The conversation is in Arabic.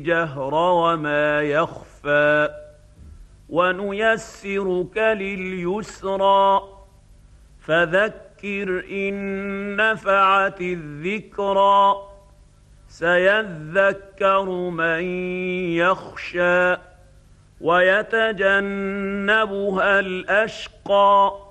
الجهر وما يخفى ونيسرك لليسرى فذكر إن نفعت الذكرى سيذكر من يخشى ويتجنبها الأشقى